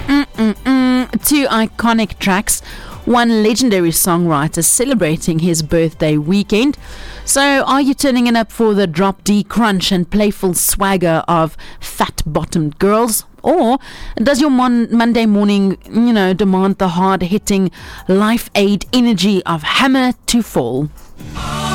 Two iconic tracks, one legendary songwriter celebrating his birthday weekend. So are you turning it up for the drop D crunch and playful swagger of fat-bottomed girls? Or does your Monday morning, demand the hard-hitting, life aid energy of Hammer to Fall?